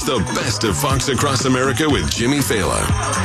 the best of Fox Across America with Jimmy Fallon.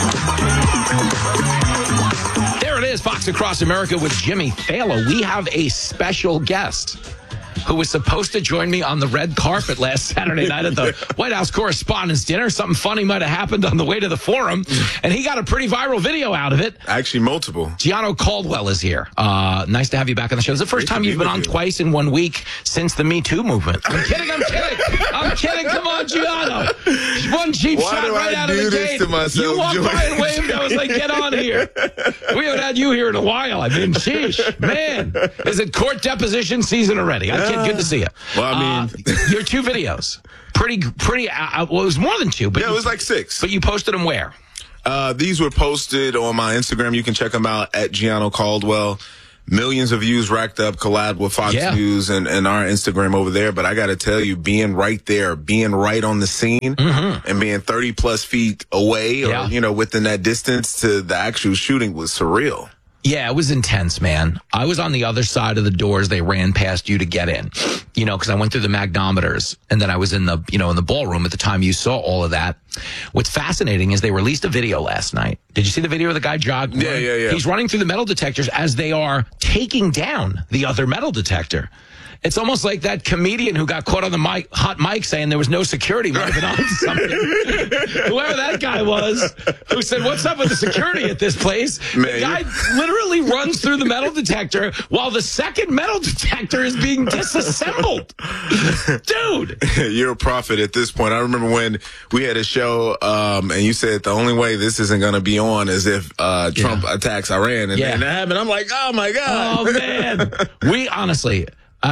There it is, Fox Across America with Jimmy Fallon. We have a special guest who was supposed to join me on the red carpet last Saturday night at the White House Correspondents' Dinner. Something funny might have happened on the way to the forum, and he got a pretty viral video out of it. Actually, multiple. Gianno Caldwell is here. Nice to have you back on the show. It's the first time you've been on twice in 1 week since the Me Too movement. I'm kidding. I'm kidding. Come on, Gianno. One cheap shot right out of the gate. To myself, you walked by and waved. I was like, get on here. We haven't had you here in a while. I mean, sheesh. Man, is it court deposition season already? Good to see you. Well, I mean, your 2 videos, pretty. Well, it was more than 2, but yeah, it was like 6. But you posted them where? These were posted on my Instagram. You can check them out at Gianno Caldwell. Millions of views racked up, collab with Fox News and our Instagram over there. But I got to tell you, being right there, being right on the scene, and being 30 plus feet away, or within that distance to the actual shooting was surreal. Yeah, it was intense, man. I was on the other side of the doors. They ran past you to get in, because I went through the magnometers, and then I was in the, in the ballroom at the time you saw all of that. What's fascinating is they released a video last night. Did you see the video of the guy jogging? Yeah. He's running through the metal detectors as they are taking down the other metal detector. It's almost like that comedian who got caught on the hot mic saying there was no security might have been on something. Whoever that guy was who said, what's up with the security at this place? Man, the guy literally runs through the metal detector while the second metal detector is being disassembled. Dude. You're a prophet at this point. I remember when we had a show and you said the only way this isn't going to be on is if Trump attacks Iran. And that happened. I'm like, oh, my God. Oh, man. We honestly...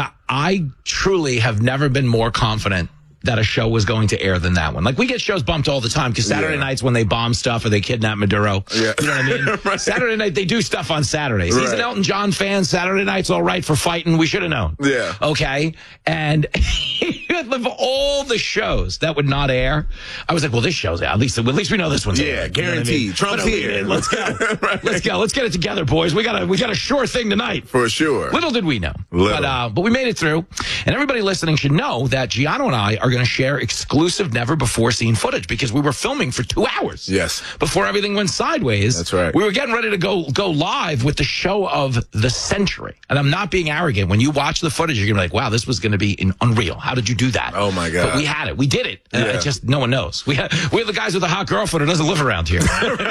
I truly have never been more confident that a show was going to air than that one. Like, we get shows bumped all the time because Saturday nights when they bomb stuff or they kidnap Maduro. Yeah. You know what I mean? Right. Saturday night, they do stuff on Saturdays. He's an Elton John fan. Saturday night's all right for fighting. We should have known. Yeah. Okay? And of all the shows that would not air, I was like, well, this show's out. At least we know this one's aired. Guaranteed. You know Trump's here. Let's go. Let's go. Let's get it together, boys. We got a sure thing tonight. For sure. Little did we know. But we made it through. And everybody listening should know that Gianno and I are going to share exclusive never-before-seen footage because we were filming for 2 hours. Yes. Before everything went sideways. That's right. We were getting ready to go live with the show of the century. And I'm not being arrogant. When you watch the footage, you're going to be like, wow, this was going to be unreal. How did you do that? Oh, my God. But we had it. We did it. Just no one knows. We're the guys with a hot girlfriend who doesn't live around here.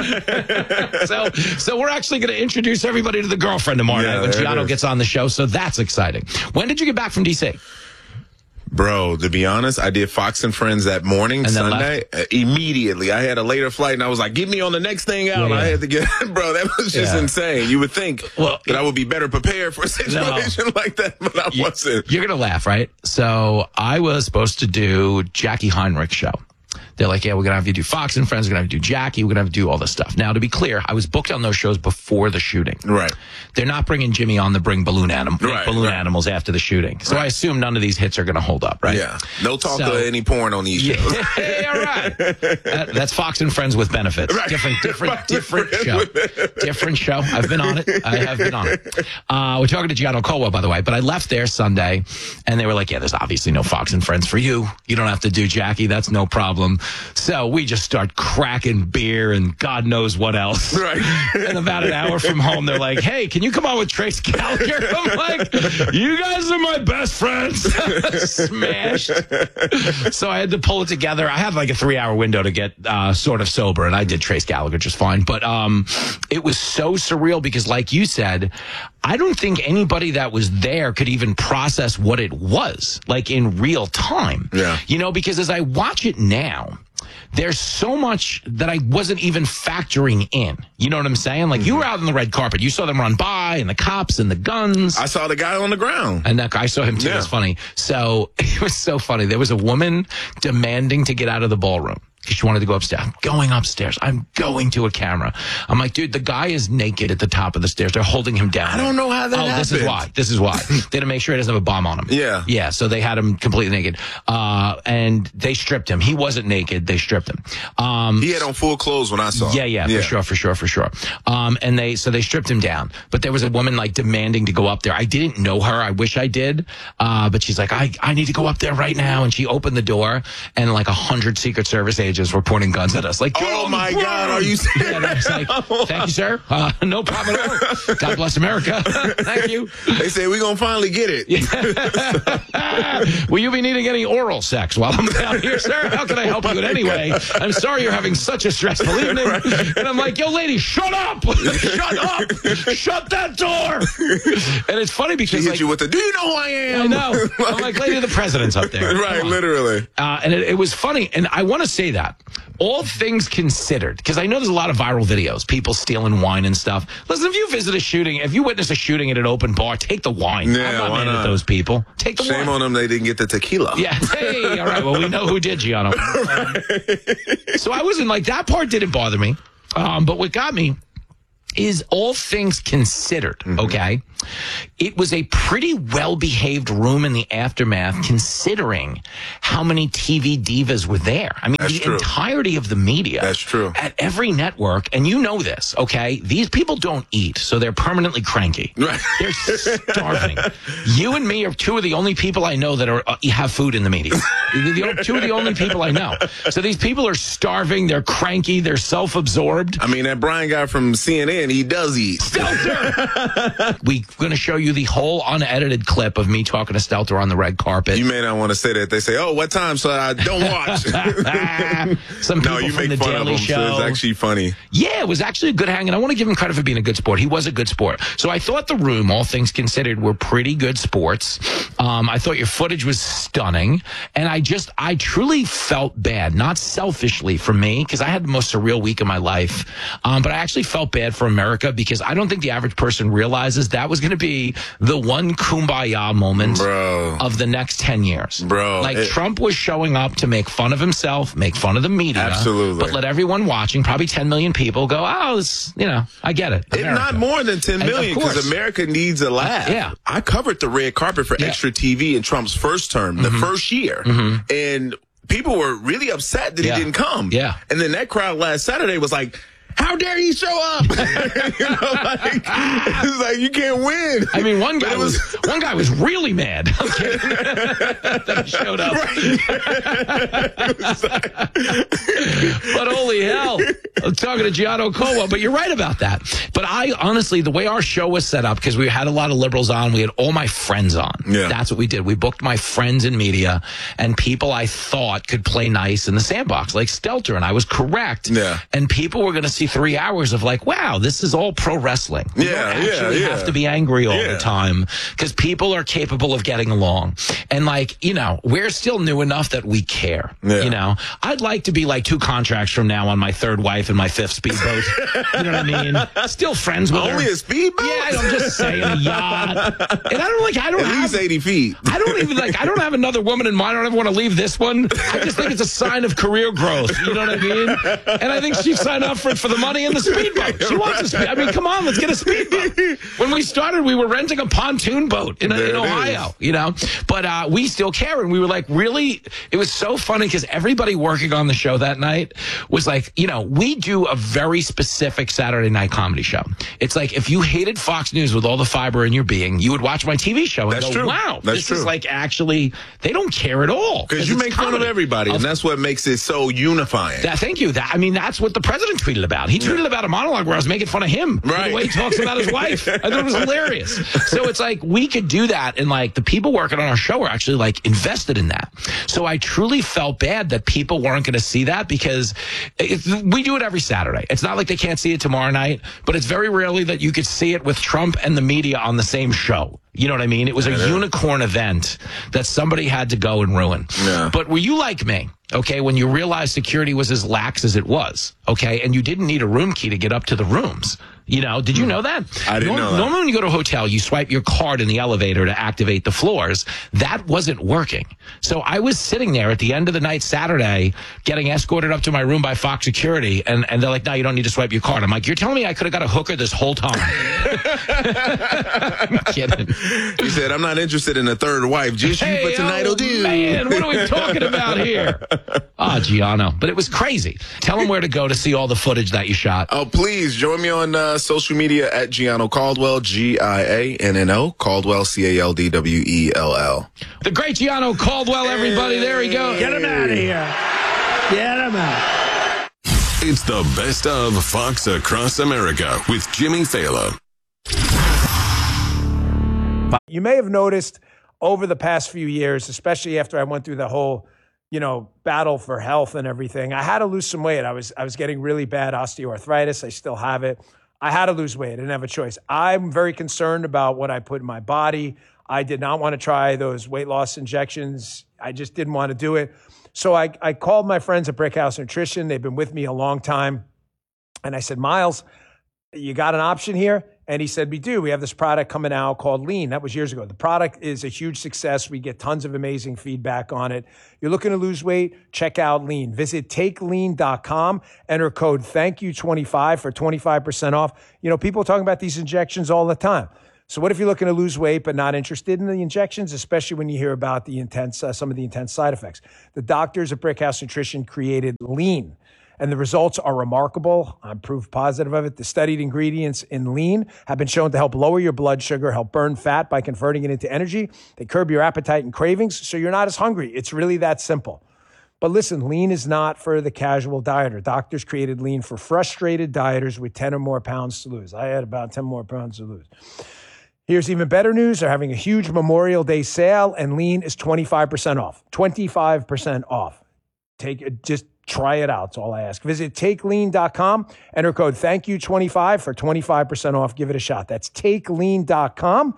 So we're actually going to introduce everybody to the girlfriend tomorrow night when Gianno gets on the show. So that's exciting. When did you get back from D.C.? Bro, to be honest, I did Fox and Friends that morning, Sunday. Immediately. I had a later flight, and I was like, get me on the next thing out. Yeah. I had to get, bro, that was just insane. You would think that I would be better prepared for a situation like that, but I wasn't. You're going to laugh, right? So I was supposed to do Jackie Heinrich's show. They're like, yeah, we're going to have you do Fox and Friends. We're going to have you do Jackie. We're going to have you do all this stuff. Now, to be clear, I was booked on those shows before the shooting. Right. They're not bringing Jimmy on to bring balloon animals after the shooting. So I assume none of these hits are going to hold up, right? Yeah. No talk of any porn on these shows. Yeah, all right. That's Fox and Friends with benefits. Right. Different show. Different show. I've been on it. I have been on it. We're talking to Gianno Caldwell, by the way, but I left there Sunday, and they were like, yeah, there's obviously no Fox and Friends for you. You don't have to do Jackie. That's no problem. So we just start cracking beer and God knows what else. Right. And about an hour from home, they're like, hey, can you come on with Trace Gallagher? I'm like, you guys are my best friends. Smashed. So I had to pull it together. I had like a 3-hour window to get sort of sober, and I did Trace Gallagher just fine. But it was so surreal because, like you said, I don't think anybody that was there could even process what it was, like in real time. Yeah. Because as I watch it now, there's so much that I wasn't even factoring in. You know what I'm saying? Like, you were out on the red carpet. You saw them run by, and the cops and the guns. I saw the guy on the ground. And I saw him, too. Yeah. It was funny. So, it was so funny. There was a woman demanding to get out of the ballroom. because she wanted to go upstairs. I'm going upstairs. I'm going to a camera. I'm like, dude, the guy is naked at the top of the stairs. They're holding him down. I don't know how that happened. This is why. They had to make sure he doesn't have a bomb on him. Yeah. Yeah, so they had him completely naked. And they stripped him. He wasn't naked. They stripped him. He had on full clothes when I saw him. Yeah, for sure. And they stripped him down. But there was a woman like demanding to go up there. I didn't know her. I wish I did. But she's like, I need to go up there right now. And she opened the door, and like 100 Secret Service agents were pointing guns at us. Like, oh my God, are you serious? Yeah, I was like, thank you, sir. No problem at all. God bless America. Thank you. They say we're going to finally get it. Will you be needing any oral sex while I'm down here, sir? How can I help you in any way? I'm sorry you're having such a stressful evening. Right. And I'm like, yo, lady, shut up. Shut up. Shut that door. And it's funny because she hit you with the, do you know who I am? I know. I'm like, lady, the president's up there. Right, literally. And it was funny. And I want to say that. All things considered, because I know there's a lot of viral videos, people stealing wine and stuff. Listen, if you visit a shooting, if you witness a shooting at an open bar, take the wine. Yeah, I'm not mad at those people. Take the wine. Shame on them, they didn't get the tequila. Yeah. Hey, all right. Well, we know who did, Gianno. So I wasn't like, that part didn't bother me. But what got me is all things considered, okay? It was a pretty well-behaved room in the aftermath, considering how many TV divas were there. I mean, That's true. Entirety of the media. That's true. At every network, and you know this, okay? These people don't eat, so they're permanently cranky. Right. They're starving. You and me are two of the only people I know that are have food in the media. Two of the only people I know. So these people are starving, they're cranky, they're self-absorbed. I mean, that Brian guy from CNN, he does eat. Stelter! We're going to show you the whole unedited clip of me talking to Stelter on the red carpet. You may not want to say that. They say, oh, what time? So I don't watch. Some people no, you from make the fun Daily of him, Show. So it's actually funny. Yeah, it was actually a good hang, and I want to give him credit for being a good sport. He was a good sport. So I thought the room, all things considered, were pretty good sports. I thought your footage was stunning, and I truly felt bad, not selfishly for me, because I had the most surreal week of my life, but I actually felt bad for America, because I don't think the average person realizes that was going to be the one kumbaya moment of the next 10 years. Trump was showing up to make fun of himself, make fun of the media. Absolutely. But let everyone watching, probably 10 million people, go, oh, I get it. If not more than 10 million, because America needs a laugh. Yeah. I covered the red carpet for Extra TV in Trump's first term, the first year. And people were really upset that he didn't come. Yeah. And then that crowd last Saturday was like, how dare he show up? It's like you can't win. I mean, one guy was really mad. I'm kidding. That he showed up. But holy hell, I'm talking to Gianno Colwell. But you're right about that. But I honestly, the way our show was set up, because we had a lot of liberals on, we had all my friends on. Yeah. That's what we did. We booked my friends in media and people I thought could play nice in the sandbox, like Stelter, and I was correct. Yeah. And people were going to see 3 hours of like, wow, this is all pro wrestling. We don't actually have to be angry all the time, because people are capable of getting along. And we're still new enough that we care. Yeah. I'd like to be like 2 contracts from now on my 3rd wife and my 5th speedboat. You know what I mean? Still friends with her. Only a speedboat? Yeah, I'm just saying, a yacht. And I don't at least 80 feet. I don't have another woman in mind. I don't ever want to leave this one. I just think it's a sign of career growth. You know what I mean? And I think she signed up for the money and the speedboat. She wants a speedboat. I mean, come on, let's get a speedboat. When we started, we were renting a pontoon boat in Ohio, But we still care. And we were like, really? It was so funny, because everybody working on the show that night was like, we do a very specific Saturday night comedy show. It's like, if you hated Fox News with all the fiber in your being, you would watch my TV show and go, wow, this is like, actually, they don't care at all. Because you make fun of everybody, and that's what makes it so unifying. Thank you. That's what the president tweeted about. He tweeted about a monologue where I was making fun of him. Right. The way he talks about his wife. I thought it was hilarious. So it's like, we could do that, and the people working on our show are actually invested in that. So I truly felt bad that people weren't going to see that, because we do it every Saturday. It's not like they can't see it tomorrow night, but it's very rarely that you could see it with Trump and the media on the same show. You know what I mean? It was a unicorn event that somebody had to go and ruin. Yeah. But were you like me, okay, when you realized security was as lax as it was, okay, and you didn't need a room key to get up to the rooms? Did you know that? I didn't know that. Normally when you go to a hotel, you swipe your card in the elevator to activate the floors. That wasn't working. So I was sitting there at the end of the night Saturday getting escorted up to my room by Fox security, and they're like, no, you don't need to swipe your card. I'm like, you're telling me I could have got a hooker this whole time? I'm kidding. He said, I'm not interested in a third wife. Just you for tonight will do. Man, what are we talking about here? Giano. But it was crazy. Tell them where to go to see all the footage that you shot. Oh, please join me on social media at Gianno Caldwell, Gianno, Caldwell, Caldwell. The great Gianno Caldwell, everybody. There he goes. Get him out of here. Get him out. It's the best of Fox Across America with Jimmy Failla. You may have noticed over the past few years, especially after I went through the whole, battle for health and everything, I had to lose some weight. I was getting really bad osteoarthritis. I still have it. I had to lose weight. I didn't have a choice. I'm very concerned about what I put in my body. I did not want to try those weight loss injections. I just didn't want to do it. So I called my friends at Brickhouse Nutrition. They've been with me a long time. And I said, Miles, you got an option here? And he said, we do. We have this product coming out called Lean. That was years ago. The product is a huge success. We get tons of amazing feedback on it. You're looking to lose weight? Check out Lean. Visit takelean.com. Enter code THANKYOU25 for 25% off. People are talking about these injections all the time. So what if you're looking to lose weight but not interested in the injections, especially when you hear about the some of the intense side effects? The doctors at Brickhouse Nutrition created Lean, and the results are remarkable. I'm proof positive of it. The studied ingredients in Lean have been shown to help lower your blood sugar, help burn fat by converting it into energy. They curb your appetite and cravings, so you're not as hungry. It's really that simple. But listen, Lean is not for the casual dieter. Doctors created Lean for frustrated dieters with 10 or more pounds to lose. I had about 10 more pounds to lose. Here's even better news. They're having a huge Memorial Day sale, and Lean is 25% off. 25% off. Just try it out. That's all I ask. Visit takelean.com. Enter code THANKYOU25 for 25% off. Give it a shot. That's takelean.com.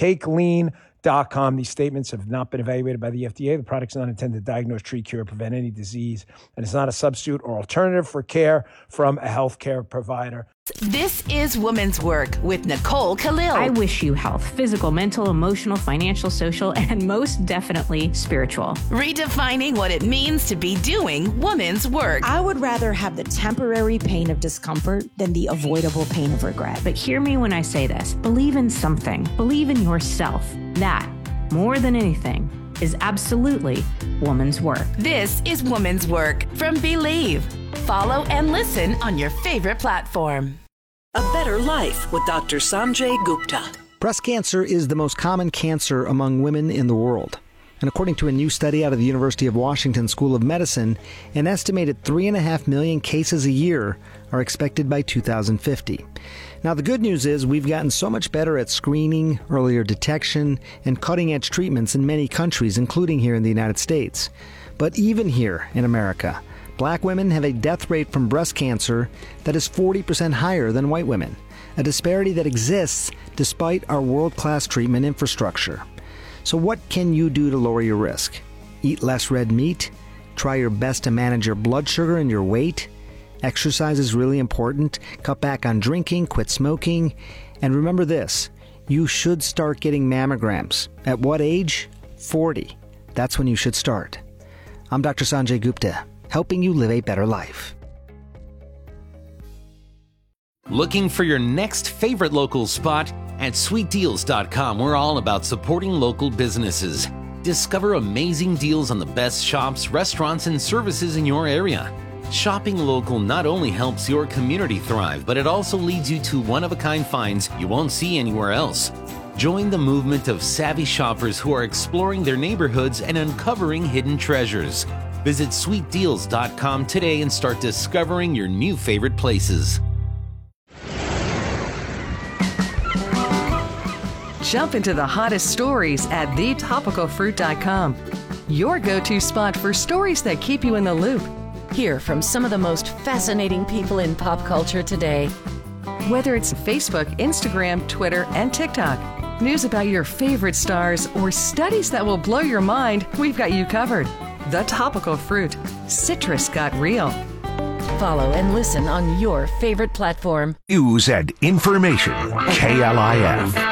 Takelean.com. These statements have not been evaluated by the FDA. The product's not intended to diagnose, treat, cure, prevent any disease, and it's not a substitute or alternative for care from a healthcare provider. This is Woman's Work with Nicole Khalil. I wish you health, physical, mental, emotional, financial, social, and most definitely spiritual. Redefining what it means to be doing woman's work. I would rather have the temporary pain of discomfort than the avoidable pain of regret. But hear me when I say this. Believe in something. Believe in yourself. That, more than anything, is absolutely woman's work. This is Woman's Work from Believe. Follow and listen on your favorite platform. A Better Life with Dr. Sanjay Gupta. Breast cancer is the most common cancer among women in the world. And according to a new study out of the University of Washington School of Medicine, an estimated 3.5 million cases a year are expected by 2050. Now, the good news is we've gotten so much better at screening, earlier detection, and cutting-edge treatments in many countries, including here in the United States. But even here in America, Black women have a death rate from breast cancer that is 40% higher than white women, a disparity that exists despite our world-class treatment infrastructure. So what can you do to lower your risk? Eat less red meat? Try your best to manage your blood sugar and your weight? Exercise is really important. Cut back on drinking, quit smoking. And remember this, you should start getting mammograms. At what age? 40. That's when you should start. I'm Dr. Sanjay Gupta, helping you live a better life. Looking for your next favorite local spot? At sweetdeals.com, we're all about supporting local businesses. Discover amazing deals on the best shops, restaurants, and services in your area. Shopping local not only helps your community thrive, but it also leads you to one-of-a-kind finds you won't see anywhere else. Join the movement of savvy shoppers who are exploring their neighborhoods and uncovering hidden treasures. Visit sweetdeals.com today and start discovering your new favorite places. Jump into the hottest stories at thetopicalfruit.com. Your go-to spot for stories that keep you in the loop. Hear from some of the most fascinating people in pop culture today. Whether it's Facebook, Instagram, Twitter, and TikTok, news about your favorite stars, or studies that will blow your mind, we've got you covered. The Topical Fruit. Citrus got real. Follow and listen on your favorite platform. News and information. KLIF.